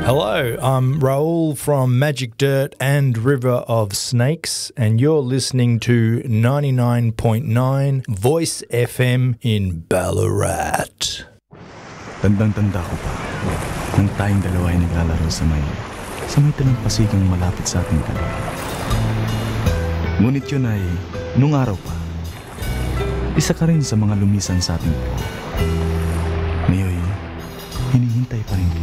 Hello, I'm Raoul from Magic Dirt and River of Snakes, and you're listening to 99.9 Voice FM in Ballarat. Tandang-tanda ko pa, nang tayong dalawa ay naglalaro sa may talampasigang malapit sa ating kalawa. Ngunit yun ay, nung araw pa, isa ka rin sa mga lumisan sa ating buhay. Ngayon, hinihintay pa rin kita.